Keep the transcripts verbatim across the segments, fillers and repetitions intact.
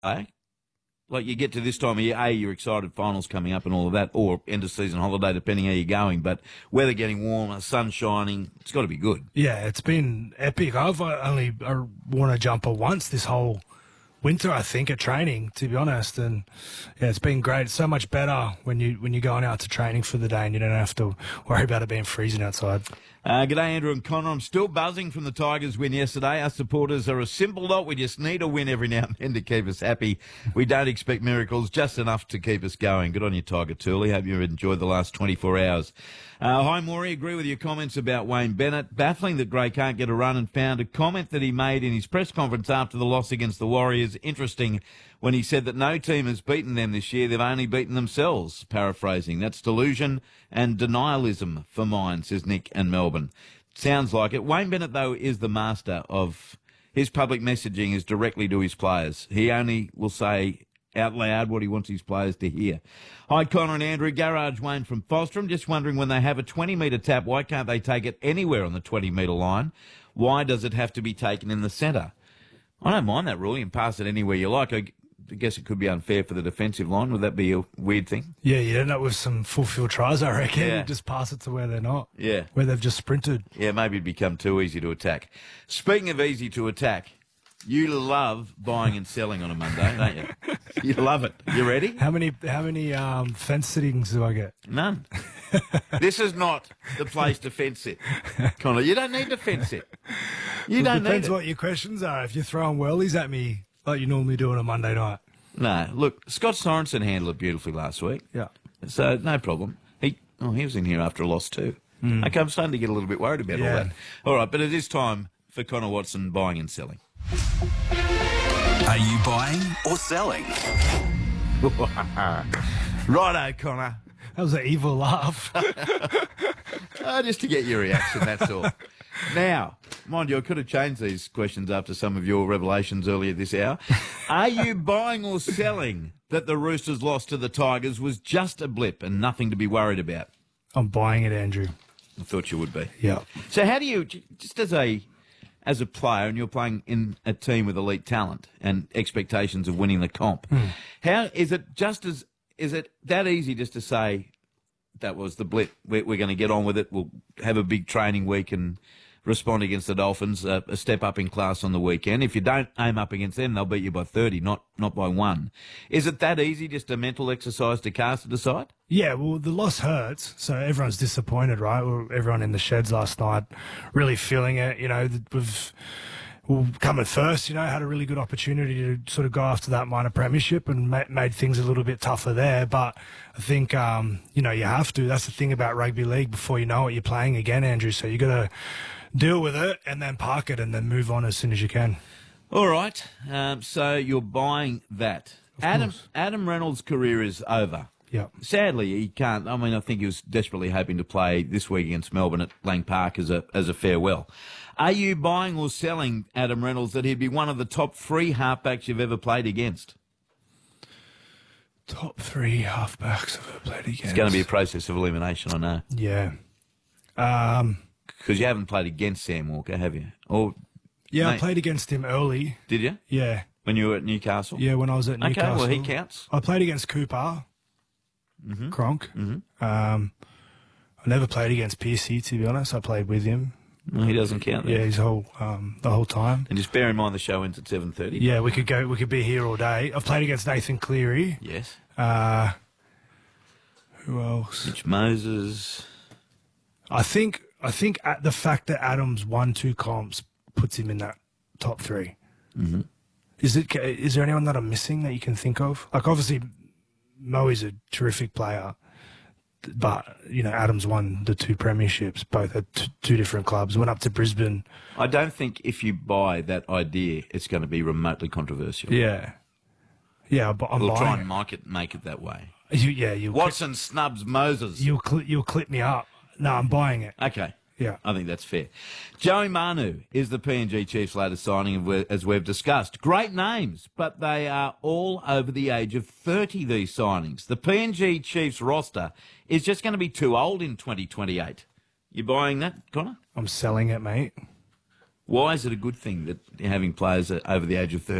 eh? Like you get to this time of year, A, you're excited, finals coming up and all of that, or end of season holiday, depending how you're going. But weather getting warmer, sun shining, it's got to be good. Yeah, it's been epic. I've only uh, worn a jumper once this whole winter, I think, at training, to be honest. And yeah, it's been great. It's so much better when you when you're going out to training for the day and you don't have to worry about it being freezing outside. Uh, g'day, Andrew and Connor. I'm still buzzing from the Tigers win yesterday. Our supporters are a simple lot. We just need a win every now and then to keep us happy. We don't expect miracles, just enough to keep us going. Good on you, Tiger Tooley. Hope you enjoyed the last twenty-four hours. Uh, hi, Maury. Agree with your comments about Wayne Bennett. Baffling that Gray can't get a run, and found a comment that he made in his press conference after the loss against the Warriors interesting when he said that no team has beaten them this year. They've only beaten themselves, paraphrasing. That's delusion and denialism for mine, says Nick and Melbourne. Sounds like it. Wayne Bennett, though, is the master of his public messaging is directly to his players. He only will say out loud what he wants his players to hear. Hi, Connor and Andrew. Garage Wayne from Foster. I'm just wondering, when they have a twenty metre tap, why can't they take it anywhere on the twenty metre line? Why does it have to be taken in the centre? I don't mind that rule. You can pass it anywhere you like. I I guess it could be unfair for the defensive line. Would that be a weird thing? Yeah, you'd end up with some full field tries, I reckon. Yeah. You just pass it to where they're not. Yeah. Where they've just sprinted. Yeah, maybe it'd become too easy to attack. Speaking of easy to attack, you love buying and selling on a Monday, don't you? You love it. You ready? How many how many um, fence sittings do I get? None. This is not the place to fence it, Connor. You don't need to fence it. You It don't depends need it. what your questions are. If you're throwing whirlies at me like you normally do on a Monday night. No, look, Scott Sorensen handled it beautifully last week. Yeah. So, no problem. He oh, he was in here after a loss too. Mm. Okay, I'm starting to get a little bit worried about Yeah. all that. All right, but it is time for Connor Watson buying and selling. Are you buying or selling? Righto, Connor. That was an evil laugh. Oh, just to get your reaction, that's all. Now, mind you, I could have changed these questions after some of your revelations earlier this hour. Are you buying or selling that the Roosters' loss to the Tigers was just a blip and nothing to be worried about? I'm buying it, Andrew. I thought you would be. Yeah. So how do you, just as a as a player, and you're playing in a team with elite talent and expectations of winning the comp, Mm. how is it just as, is it that easy just to say that was the blip, we're, we're going to get on with it, we'll have a big training week and respond against the Dolphins, uh, a step up in class on the weekend. If you don't aim up against them, they'll beat you by thirty, not not by one. Is it that easy, just a mental exercise to cast it aside? Yeah, well, the loss hurts, so everyone's disappointed, right? Well, everyone in the sheds last night really feeling it. You know, we've we'll come at first, you know, had a really good opportunity to sort of go after that minor premiership and ma- made things a little bit tougher there. But I think, um, you know, you have to. That's the thing about rugby league. Before you know it, you're playing again, Andrew. So you got to deal with it and then park it and then move on as soon as you can. All right. Um, so you're buying that. Of Adam course. Adam Reynolds' career is over. Yeah. Sadly, he can't. I mean, I think he was desperately hoping to play this week against Melbourne at Lang Park as a as a farewell. Are you buying or selling Adam Reynolds that he'd be one of the top three halfbacks you've ever played against? Top three halfbacks I've ever played against. It's going to be a process of elimination, I know. Yeah. Um, Because you haven't played against Sam Walker, have you? Or yeah, I Mate. played against him early. did you? Yeah. When you were at Newcastle? Yeah, when I was at Okay, Newcastle. well, he counts. I played against Cooper, Mm-hmm. Cronk. Mm-hmm. Um, I never played against Piercy, to be honest. I played with him. No, he doesn't count then. Yeah, his whole um, the whole time. And just bear in mind the show ends at seven thirty. Yeah, we could go. We could be here all day. I've played against Nathan Cleary. Yes. Uh, who else? Mitch Moses. I think. I think at the fact that Adams won two comps puts him in that top three. Mm-hmm. Is it? Is there anyone that I'm missing that you can think of? Like, obviously, Mo is a terrific player, but you know, Adams won the two premierships, both at t- two different clubs. Went up to Brisbane. I don't think if you buy that idea, it's going to be remotely controversial. Yeah, yeah, but I'm We'll try buying and make it, make it that way. it. You, yeah, you. Watson snubs Moses. You'll cl- you'll clip me up. No, I'm buying it. Okay. Yeah. I think that's fair. Joey Manu is the P N G Chiefs' latest signing, as we've discussed. Great names, but they are all over the age of thirty, these signings. The P N G Chiefs roster is just going to be too old in twenty twenty-eight. You buying that, Connor? I'm selling it, mate. Why is it a good thing that you're having players over the age of thirty?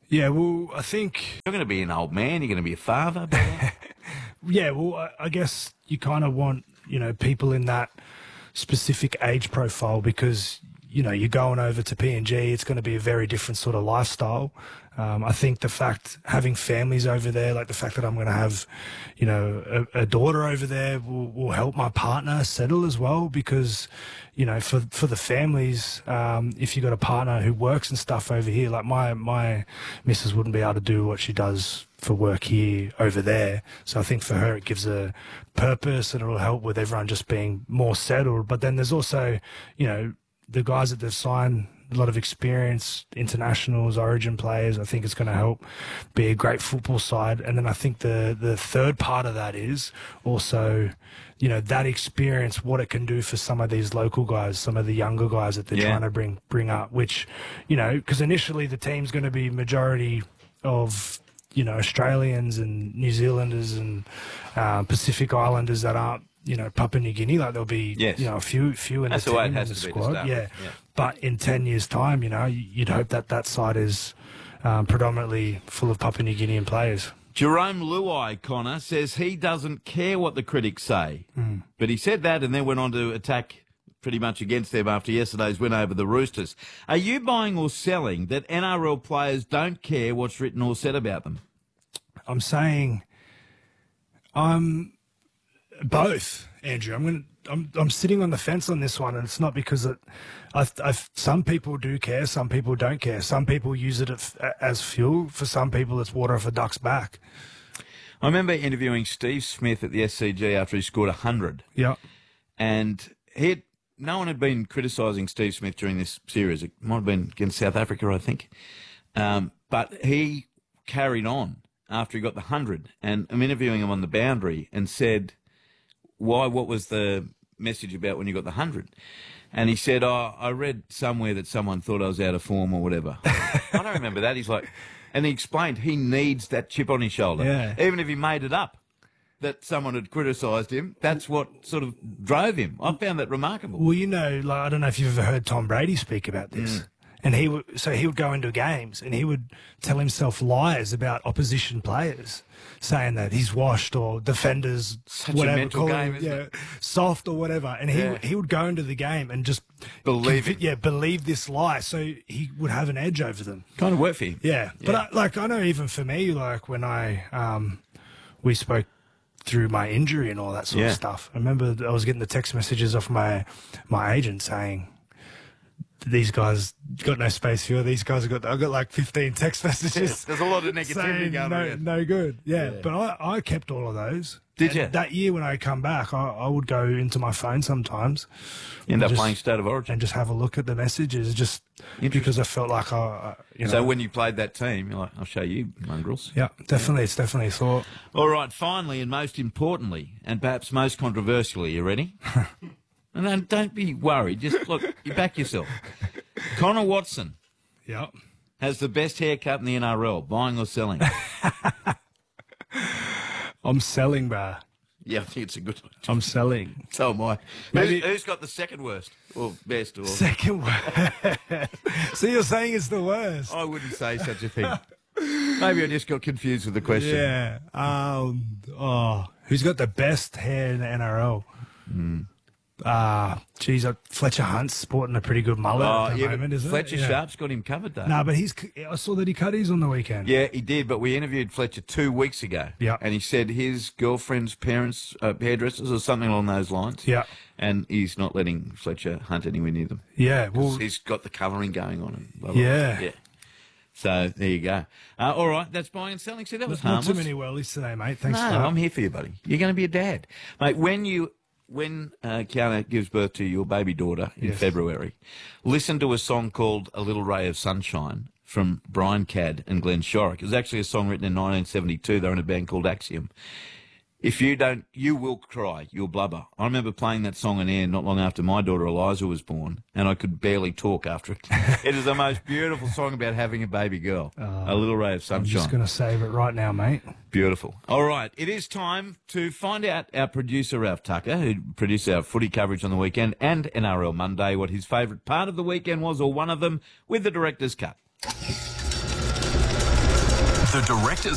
Yeah, well, I think, You're going to be an old man. You're going to be a father. by then. yeah, well, I, I guess you kind of want, you know, people in that specific age profile because, you know, you're going over to P N G, it's going to be a very different sort of lifestyle. Um, I think the fact having families over there, like the fact that I'm going to have, you know, a, a daughter over there will, will help my partner settle as well because, you know, for for the families, um, if you got a partner who works and stuff over here, like my my missus wouldn't be able to do what she does for work here over there. So I think for her it gives a purpose and it'll help with everyone just being more settled. But then there's also, you know, the guys that they've signed, a lot of experience, internationals, origin players. I think it's going to help be a great football side. And then I think the, the third part of that is also, you know, that experience, what it can do for some of these local guys, some of the younger guys that they're Yeah. trying to bring bring up, which, you know, because initially the team's going to be majority of, you know, Australians and New Zealanders and uh, Pacific Islanders that aren't, you know, Papua New Guinea. Like there'll be, Yes. you know, a few few in That's the the way team, it has in the to be to squad. start Yeah. with, yeah. But in ten years' time, you know, you'd hope that that side is um, predominantly full of Papua New Guinean players. Jerome Luai, Connor, says he doesn't care what the critics say. Mm. But he said that and then went on to attack pretty much against them after yesterday's win over the Roosters. Are you buying or selling that N R L players don't care what's written or said about them? I'm saying I'm both, Andrew. I'm going to. I'm I'm sitting on the fence on this one, and it's not because it. I, I, some people do care, some people don't care. Some people use it as, as fuel. For some people, it's water off a duck's back. I remember interviewing Steve Smith at the S C G after he scored one hundred. Yeah, And he had, no one had been criticising Steve Smith during this series. It might have been against South Africa, I think. Um, but he carried on after he got the one hundred. And I'm interviewing him on the boundary and said, why, what was the message about when you got the one hundred? And he said, oh, I read somewhere that someone thought I was out of form or whatever. I don't remember that. He's like, and he explained he needs that chip on his shoulder. Yeah. Even if he made it up that someone had criticised him, that's what sort of drove him. I found that remarkable. well, you know, like I don't know if you've ever heard Tom Brady speak about this. And he would, so he would go into games and he would tell himself lies about opposition players, saying that he's washed or defenders, Such a whatever, mental call game, him, isn't yeah, it? soft or whatever. And he Yeah. he would go into the game and just Believe convi- it. yeah, believe this lie, so he would have an edge over them. Kind of worked for him. Yeah, but I, like I know even for me, like when I um, we spoke through my injury and all that sort Yeah. of stuff. I remember I was getting the text messages off my my agent saying, these guys got no space here. These guys have got, I got like fifteen text messages. There's a lot of negativity saying going no, around. no good. Yeah. Yeah. But I, I kept all of those. Did And you? That year when I come back, I, I would go into my phone sometimes You end up Just- playing State of Origin. and just have a look at the messages just because I felt like I, I you know. So when you played that team, you're like, I'll show you, mongrels. yeah, definitely. It's definitely a thought. All right, finally, and most importantly, and perhaps most controversially, you ready? And then don't be worried. Just look, you back yourself. Connor Watson Yeah. has the best haircut in the N R L, buying or selling. I'm selling, bruh. Yeah, I think it's a good one. I'm selling. So am I. Maybe- Who's, who's got the second worst or best? Or Second word. So you're saying it's the worst? I wouldn't say such a thing. Maybe I just got confused with the question. Yeah. Um. Oh, who's got the best hair in the N R L? Hmm. Ah, geez, uh, Fletcher Hunt's sporting a pretty good mullet Oh, at the yeah, moment, but isn't Fletcher it? Yeah. Sharp's got him covered, though. No, but he's. I saw that he cut his on the weekend. Yeah, he did, but we interviewed Fletcher two weeks ago. Yeah. And he said his girlfriend's parents, uh, hairdressers or something along those lines. Yeah. And he's not letting Fletcher hunt anywhere near them. Yeah. Well. He's got the colouring going on. And blah, blah, Yeah. blah. Yeah. So there you go. Uh, all right, that's buying and selling. See, that was Not harmless. too many wellies today, mate. Thanks no, for that. I'm here for you, buddy. You're going to be a dad. Mate, when you... When uh, Kiana gives birth to your baby daughter in Yes. February, listen to a song called A Little Ray of Sunshine from Brian Cadd and Glenn Shorrock. It was actually a song written in nineteen seventy-two. They were in a band called Axiom. If you don't, you will cry. You'll blubber. I remember playing that song on air not long after my daughter Eliza was born, and I could barely talk after it. It is the most beautiful song about having a baby girl. A Little Ray of I'm Sunshine. just going to save it right now, mate. Beautiful. All right, it is time to find out our producer, Ralph Tucker, who produced our footy coverage on the weekend and N R L Monday, what his favourite part of the weekend was, or one of them, with the director's cut. The Director's